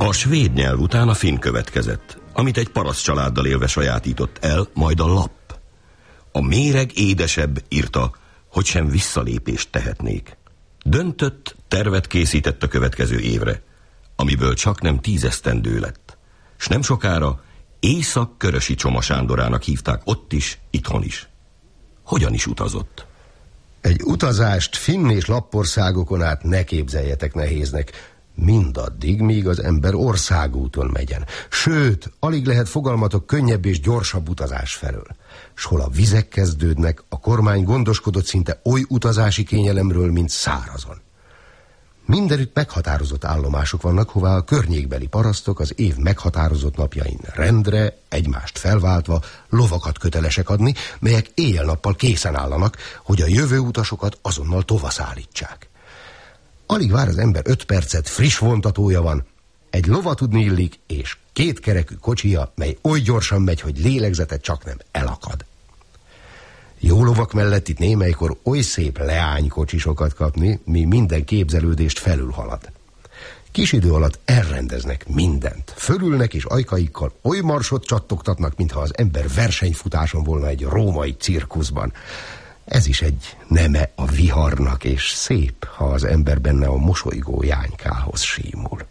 A svéd nyelv után a finn következett, amit egy paraszt családdal élve sajátított el, majd a lapp. A méreg édesebb, írta, hogy sem visszalépést tehetnék. Döntött, tervet készített a következő évre, amiből csak nem 10 esztendő lett. S nem sokára Észak-Körösi Csoma Sándorának hívták ott is, itthon is. Hogyan is utazott? Egy utazást finn és lappországokon át ne képzeljetek nehéznek, mindaddig, míg az ember országúton megyen. Sőt, alig lehet fogalmatok könnyebb és gyorsabb utazás felől. S hol a vizek kezdődnek, a kormány gondoskodott szinte oly utazási kényelemről, mint szárazon. Mindenütt meghatározott állomások vannak, hová a környékbeli parasztok az év meghatározott napjain rendre, egymást felváltva lovakat kötelesek adni, melyek éjjel-nappal készen állanak, hogy a jövő utasokat azonnal tovaszállítsák. Alig vár az ember 5 percet, friss vontatója van, egy lova tudni illik, és 2 kerekű kocsija, mely oly gyorsan megy, hogy lélegzete csak nem elakad. Jó lovak mellett itt némelykor oly szép leánykocsisokat kapni, mi minden képzelődést felülhalad. Kis idő alatt elrendeznek mindent. Fölülnek és ajkaikkal oly marsot csattogtatnak, mintha az ember versenyfutáson volna egy római cirkuszban. Ez is egy neme a viharnak, és szép, ha az ember benne a mosolygó jánykához símul.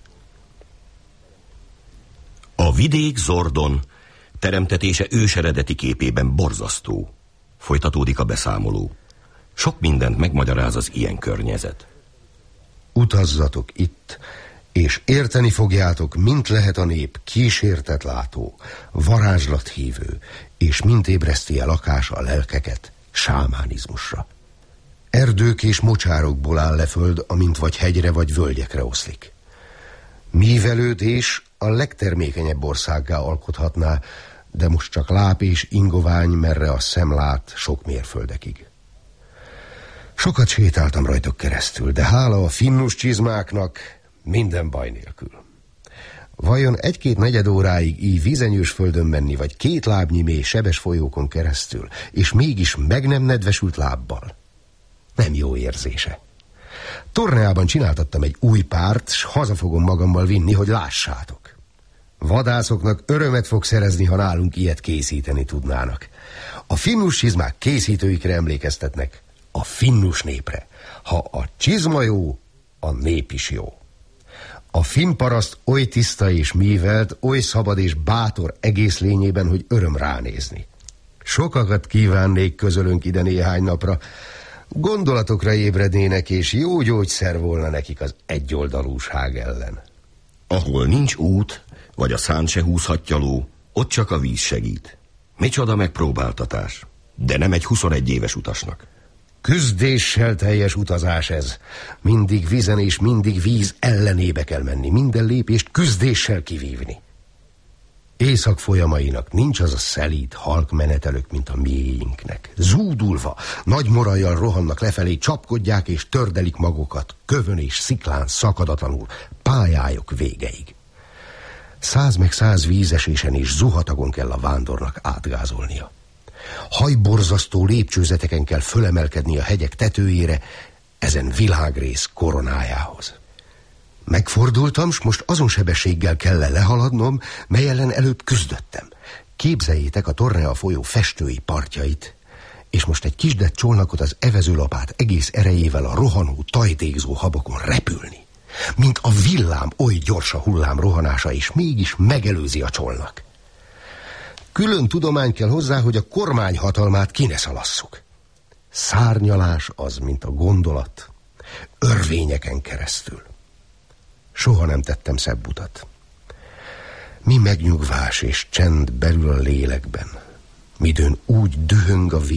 A vidék Zordon teremtetése őseredeti képében borzasztó. Folytatódik a beszámoló. Sok mindent megmagyaráz az ilyen környezet. Utazzatok itt, és érteni fogjátok, mint lehet a nép kísértetlátó, varázslathívő, és mint ébreszti el lakása a lelkeket sámánizmusra. Erdők és mocsárokból áll le föld, amint vagy hegyre vagy völgyekre oszlik. Mívelődés a legtermékenyebb országgá alkothatná, de most csak láp és ingovány, merre a szem lát sok mérföldekig. Sokat sétáltam rajtok keresztül, de hála a finnus csizmáknak minden baj nélkül. Vajon 1-2 negyed óráig így vízenyős földön menni, vagy 2 lábnyi mély sebes folyókon keresztül, és mégis meg nem nedvesült lábbal? Nem jó érzése. Torneában csináltattam egy új párt, s haza fogom magammal vinni, hogy lássátok. Vadászoknak örömet fog szerezni, ha nálunk ilyet készíteni tudnának. A finnus csizmák készítőikre emlékeztetnek, a finnus népre. Ha a csizma jó, a nép is jó. A finn paraszt oly tiszta és mívelt, oly szabad és bátor egész lényében, hogy öröm ránézni. Sokakat kívánnék közölünk ide néhány napra. Gondolatokra ébrednének, és jó gyógyszer volna nekik az egyoldalúság ellen. Ahol nincs út, vagy a szán se húzhatja ló, ott csak a víz segít. Micsoda megpróbáltatás, de nem egy 21 éves utasnak. Küzdéssel teljes utazás ez. Mindig vízen és mindig víz ellenébe kell menni, minden lépést küzdéssel kivívni. Észak folyamainak nincs az a szelíd, halk menetelők, mint a miéinknek. Zúdulva, nagy morajjal rohannak lefelé, csapkodják és tördelik magukat, kövön és sziklán szakadatlanul, pályájuk végeig. 100 meg 100 vízesésen és zuhatagon kell a vándornak átgázolnia. Hajborzasztó lépcsőzeteken kell fölemelkedni a hegyek tetőjére, ezen világrész koronájához. Megfordultam, s most azon sebességgel kell lehaladnom, mely ellen előbb küzdöttem. Képzeljétek a Tornea folyó festői partjait, és most egy kisdett csolnakot az evezőlapát egész erejével a rohanó, tajdékzó habokon repülni. Mint a villám, oly gyors a hullám rohanása, és mégis megelőzi a csolnak. Külön tudomány kell hozzá, hogy a kormány hatalmát ki ne szalasszuk. Szárnyalás az, mint a gondolat, örvényeken keresztül. Soha nem tettem szebb utat. Mi megnyugvás és csend belül a lélekben, midőn úgy dühöng a víz,